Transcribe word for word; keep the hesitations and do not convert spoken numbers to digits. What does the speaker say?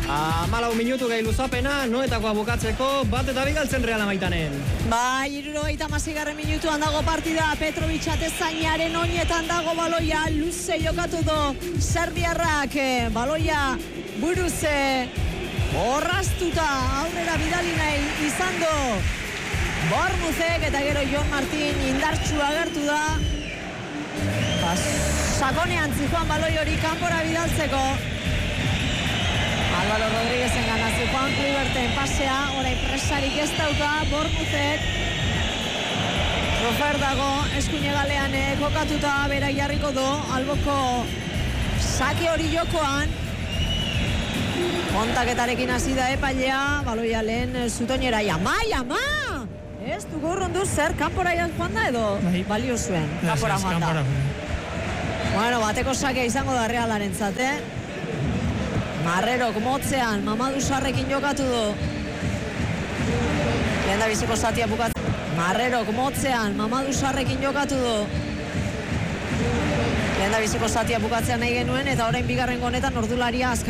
Amalau minutu gehi luzapena, noetakoa bukatzeko, bat eta bigaltzen Reala Maitanen. Bai, hirurogeita hamaseigarren minutuan dago partida, Petrovic atezainaren oinetan dago baloia, luze jokatu du serbiarrak, baloia buruz orraztuta aurrera bidali nahi izan du Bournemouthek, eta gero Jon Martin indartsu agertu da. Sakonean zijoan baloi hori kanpora bidaltzeko. Álvaro Rodríguezen gana zijoan Kluiverten pasea, orain presarik ez dauka Bournemouthek. Rofer dago eskuinegalean kokatuta, bera jarriko du alboko sake hori jokoan. Kontaketarekin hasi da epailea, baloia lehen zutoinera, jama, jama! Ez du gorrondu zer, kanpora joan da edo balio zuen, kanpora joan da. Bueno, bateko sakea izango da Realaren zate. Marrerok motzean, Mamadou Sarrekin jokatu du. Lehen da biziko zatia bukatzen. Marrerok motzean, Mamadou Sarrekin jokatu du. Lehen da biziko zatia bukatzea nahi genuen, eta orain bigarren honetan ordularia azkar.